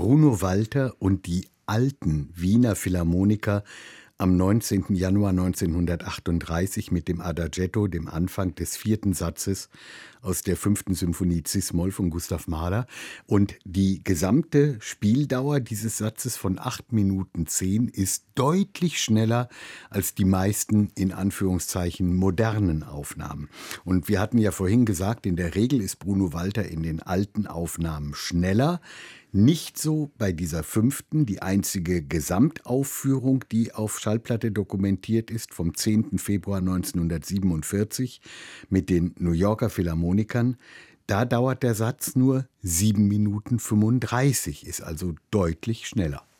Bruno Walter und die alten Wiener Philharmoniker am 19. Januar 1938 mit dem Adagietto, dem Anfang des 4. Satzes aus der 5. Symphonie Cis-Moll von Gustav Mahler. Und die gesamte Spieldauer dieses Satzes von 8 Minuten 10 ist deutlich schneller als die meisten, in Anführungszeichen, modernen Aufnahmen. Und wir hatten ja vorhin gesagt, in der Regel ist Bruno Walter in den alten Aufnahmen schneller. Nicht so bei dieser 5., die einzige Gesamtaufführung, die auf Schallplatte dokumentiert ist, vom 10. Februar 1947 mit den New Yorker Philharmonikern. Da dauert der Satz nur 7 Minuten 35, ist also deutlich schneller.